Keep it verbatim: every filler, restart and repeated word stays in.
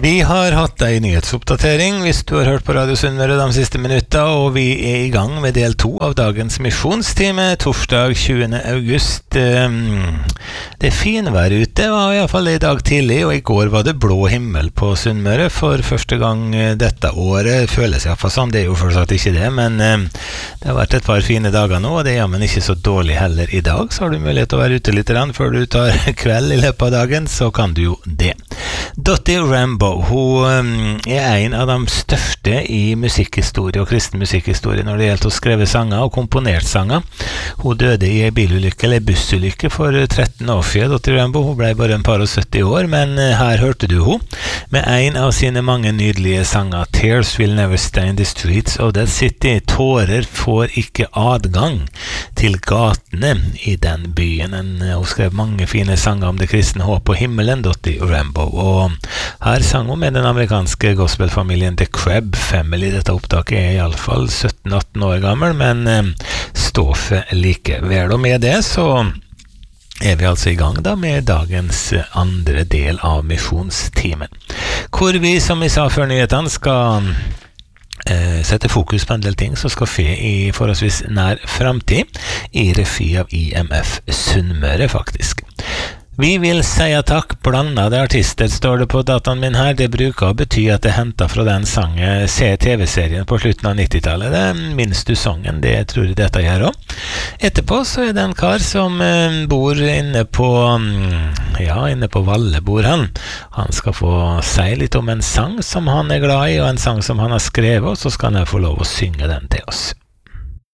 Vi har hatt en nyhetsoppdatering hvis du har hørt på Radio Sunnmøre de siste minutter, og vi er i gang med del to av dagens misjonstime, torsdag tjuende august. Det er finvær ute, var i hvert fall i dag tidlig, og i går var det blå himmel på Sunnmøre for første gang dette året. Føles i hvert fall sånn, det er jo fortsatt ikke det, men det har vært et par fine dager nå, og det er men ikke så dårlig heller i dag, så har du mulighet til å være ute litt før du tar kveld i løpet av dagen, så kan du jo det. Dottie Rambo, hun er en av de største i musikkhistorie og kristen musikkhistorie når det gjelder å skrive sanger og komponert sanger. Hun døde i en bilulykke eller bussulykke for tretten år siden, Dottie Rambo. Hun ble bare en par og sytti år, men her hørte du hun med en av sine mange nydelige sanger, Tears Will Never Stay in the Streets of That City. Tårer får ikke adgang til gatene i den byen. Hun skrev mange fine sanger om det kristne håp på himmelen, Dottie Rambo, og her sang hun med den amerikanske gospelfamilien The Crab Family. Dette opptaket er i alle fall sytten atten år gammel, men eh, stoffet likevel. Og med det så er vi altså i gang da med dagens andre del av misjonstimen, hvor vi, som vi sa før nyhetene, skal eh, sette fokus på en del ting som skal skje i forholdsvis nær fremtid i regi av I M F Sunnmøre, faktisk. Vi vil si takk, blandede artister står det på dataen min her. Det bruker å bety at det hentet fra den sangen C T V-serien på slutten av nittitallet. Det minns du sangen, det tror jeg dette gjør også. Etterpå så er det en kar som eh, bor inne på, ja, inne på Valle bor han. Han skal få si litt om en sang som han er glad i, og en sang som han har skrevet, og så skal han få lov å synge den til oss.